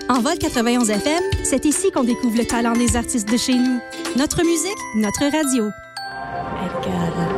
En Vol 91 FM, c'est ici qu'on découvre le talent des artistes de chez nous. Notre musique, notre radio. Edgar.